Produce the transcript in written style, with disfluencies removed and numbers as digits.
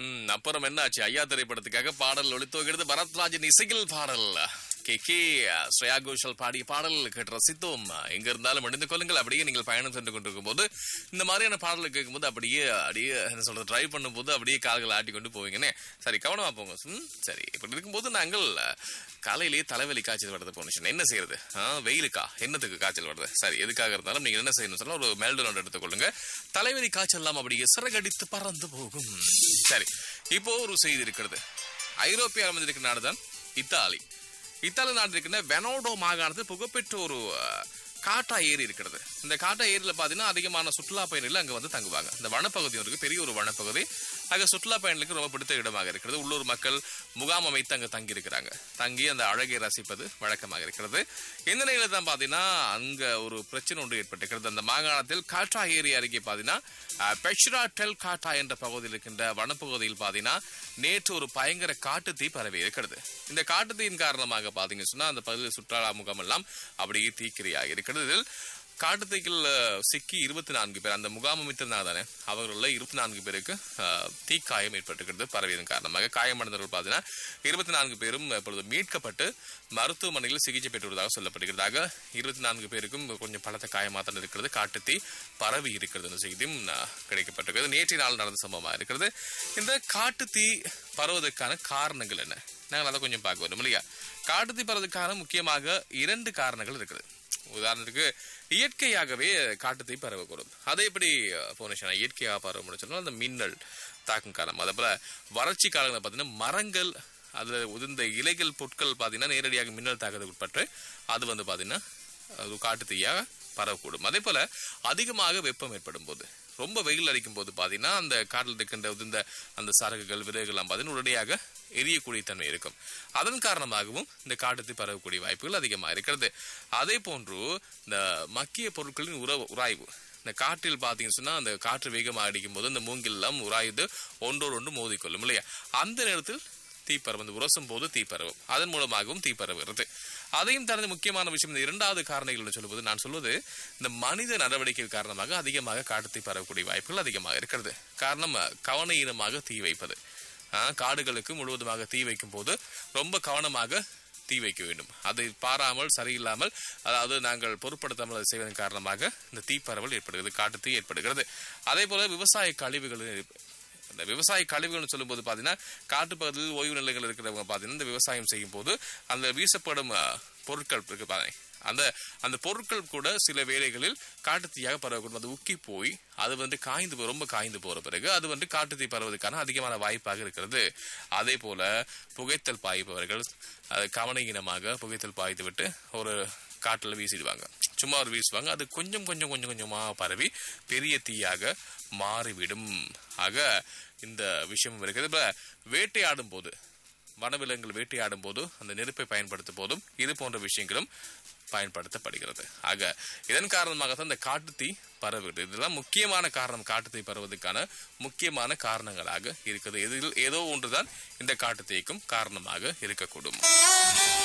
அப்புறம் என்னாச்சு? ஐயா திரைப்படத்துக்காக பாடல் ஒளித்துவகிறது பரத்ராஜன் இசையில் பாடல். கே ஸ்ரேயா கோஷல் பாடிய பாடல் கேட்டு ரசித்தோம். எங்க இருந்தாலும் அணிந்து கொள்ளுங்கள். அப்படியே நீங்கள் பயணம் சென்று கொண்டிருக்கும் போது இந்த மாதிரியான பாடல் கேட்கும்போது அப்படியே என்ன சொல்றது, டிரைவ் பண்ணும் போது அப்படியே கால்கள் ஆட்டி கொண்டு போவீங்கன்னே. சரி, கவனமா போங்க. சரி, இப்படி இருக்கும்போது நாங்கள் காலையிலேயே தலைவலி காய்ச்சல் வருது போனுச்சு. என்ன செய்யறது? வெயிலுக்கா என்னத்துக்கு காய்ச்சல் வருது? சரி, எதுக்காக இருந்தாலும் நீங்க என்ன செய்யணும் சொன்னா ஒரு மெல்டோன் எடுத்துக்கொள்ளுங்க. தலைவலி காய்ச்சல் எல்லாம் அப்படியே சிறகடித்து பறந்து போகும். சரி, இப்போ ஒரு செய்தி இருக்கிறது. ஐரோப்பிய அமைந்திருக்கிற நாடுதான் இத்தாலி. இத்தாலி நாடு இருக்கின்ற வெனோடோ மாகாணத்தில் புகழ்பெற்ற ஒரு காட்டா ஏரி இருக்கிறது. இந்த காட்டா ஏரியில பாத்தீங்கன்னா அதிகமான சுற்றுலா பயணிகள் அங்க வந்து தங்குவாங்க. இந்த வனப்பகுதி இருக்கு, பெரிய ஒரு வனப்பகுதி. அங்க சுற்றுலா பயணிகளுக்கு ரொம்ப பிடித்த இடமாக இருக்கிறது. உள்ளூர் மக்கள் முகாம் அமைத்து அங்க தங்கி இருக்கிறாங்க. தங்கி அந்த அழகை ரசிப்பது வழக்கமாக இருக்கிறது. இந்த நிலையில தான் பாத்தீங்கன்னா அங்க ஒரு பிரச்சனை ஒன்று ஏற்பட்டிருக்கிறது. அந்த மாகாணத்தில் காட்டா ஏரி அருகே பாத்தீங்கன்னா பெஷ்ரா டெல் காட்டா என்ற பகுதியில் இருக்கின்ற வனப்பகுதியில் பாத்தீங்கன்னா நேற்று ஒரு பயங்கர காட்டு தீ பரவி இருக்கிறது. இந்த காட்டு தீயின் காரணமாக பாத்தீங்க சொன்னா அந்த பகுதியில் சுற்றுலா முகாம் எல்லாம் அப்படியே தீக்கிரையாக இருக்கிறது. இதில் காட்டுத்தீக்கில் சிக்கி 24 பேர் அந்த முகாம் அமைத்திருந்தாங்க தானே, அவர்கள 24 பேருக்கு தீக்காயம் ஏற்பட்டிருக்கிறது. பரவியதன் காரணமாக காயமடைந்தவர்கள் பார்த்தீங்கன்னா 24 பேரும் இப்பொழுது மீட்கப்பட்டு மருத்துவமனையில் சிகிச்சை பெற்றுள்ளதாக சொல்லப்படுகிறதாக. 24 பேருக்கும் கொஞ்சம் பலத்த காயமாக இருக்கிறது. காட்டுத்தீ பரவி இருக்கிறது என்ற செய்தியும் கிடைக்கப்பட்டிருக்கிறது. நேற்றைய நாள் நடந்த சம்பவமாக இருக்கிறது. இந்த காட்டுத்தீ பரவுவதற்கான காரணங்கள் என்ன, நாங்கள் அதை கொஞ்சம் பார்க்க வேண்டும் இல்லையா? காட்டுத்தீ பரவுவதற்கான முக்கியமாக 2 காரணங்கள் இருக்குது. உதாரணத்துக்கு இயற்கையாகவே காட்டுத்தீ பரவக்கூடும். அதை எப்படி போனேன் இயற்கையாக பரவ சொன்னால் அந்த மின்னல் தாக்கும் காலம், அதே போல வறட்சி காலங்களில் பார்த்தீங்கன்னா மரங்கள் அதுல உதிர்ந்த இலைகள் பொருட்கள் பார்த்தீங்கன்னா நேரடியாக மின்னல் தாக்கத்துக்கு உட்பட்டு அது வந்து பார்த்தீங்கன்னா அது காட்டுத்தீயாக பரவக்கூடும். அதே போல அதிகமாக வெப்பம் ஏற்படும் போது, ரொம்ப வெயில் அடிக்கும் போது பாத்தீங்கன்னா அந்த காட்டில் இருக்கின்ற உதிர்ந்த அந்த சரகுகள் விதைகள் எல்லாம் பார்த்தீங்கன்னா உடனடியாக எரியக்கூடிய தன்மை இருக்கும். அதன் காரணமாகவும் இந்த காட்டுத்தீ பரவக்கூடிய வாய்ப்புகள் அதிகமாக இருக்கிறது. அதே போன்று இந்த மக்கிய பொருட்களின் உராய்வு, இந்த காற்றில் பாத்தீங்கன்னு சொன்னா அந்த காற்று வேகமாக அடிக்கும் போது இந்த மூங்கில் எல்லாம் உராய்ந்து ஒன்றோடு ஒன்று மோதிக்கொள்ளும் இல்லையா? அந்த நேரத்தில் தீப்பரவு உரசும் போது தீப்பரவும், அதன் மூலமாகவும் தீப்பரவுகிறது. அதையும் தனது முக்கியமான விஷயம் இந்த 2வது காரணிகள் சொல்லும்போது நான் சொல்வது இந்த மனித நடவடிக்கை காரணமாக அதிகமாக காட்டுத்தீ பரவக்கூடிய வாய்ப்புகள் அதிகமாக இருக்கிறது. காரணம் கவனஈனமாக தீ வைப்பது. காடுகளுக்கு முழுவதுமாக தீ வைக்கும் போது ரொம்ப கவனமாக தீ வைக்க வேண்டும். அதை பாராமல் சரியில்லாமல் அதாவது நாங்கள் பொருட்படுத்தாமல் அதை செய்வதன் காரணமாக இந்த தீப்பரவல் ஏற்படுகிறது, காட்டுத்தீ ஏற்படுகிறது. அதே போல விவசாய கழிவுகள், இந்த விவசாய கழிவுகள் சொல்லும் போது பாத்தீங்கன்னா காட்டு பகுதியில் ஓய்வு நிலைகள் இருக்கிறவங்க பாத்தீங்கன்னா இந்த விவசாயம் செய்யும் போது அந்த வீசப்படும் பொருட்கள் இருக்கு பாருங்க, அந்த பொருட்கள் கூட சில வேளைகளில் காட்டுத்தீயாக பரவக்கூடும். அது உக்கி போய் அது வந்து ரொம்ப காய்ந்து போற பிறகு அது வந்து காட்டுத்தீ பரவதற்கான அதிகமான வாய்ப்பாக இருக்கிறது. அதே போல புகைத்தல் பாய்ப்பவர்கள் அது கவனஈனமாக புகைத்தல் பாய்த்து விட்டு ஒரு காட்டுல வீசிடுவாங்க, சும்மா ஒரு வீசுவாங்க, அது கொஞ்சம் கொஞ்சமா பரவி பெரிய தீயாக மாறிவிடும். ஆக இந்த விஷயம் இருக்குது. இப்ப வேட்டையாடும் போது, வனவிலங்குகள் வேட்டையாடும் போது அந்த நெருப்பை பயன்படுத்தும் போதும் இது போன்ற விஷயங்களும் பயன்படுத்தப்படுகிறது. ஆக இதன் காரணமாகத்தான் இந்த காட்டுத்தீ பரவுகிறது. இதெல்லாம் முக்கியமான காரணம், காட்டுத்தீ பரவுவதற்கான முக்கியமான காரணங்களாக இருக்குது. இதில் ஏதோ ஒன்றுதான் இந்த காட்டுத்தீக்கும் காரணமாக இருக்கக்கூடும்.